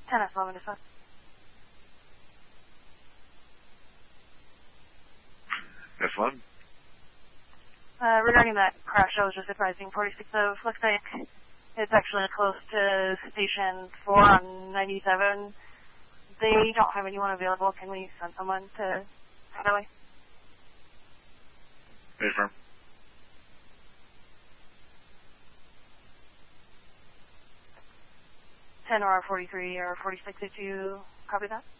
10S11 dispatch. S1? Regarding that crash, I was just advising 46 of looks like it's actually close to Station 4 on 97. They don't have anyone available. Can we send someone to head that way? Affirm. 10 or 43 or 46, did you copy that?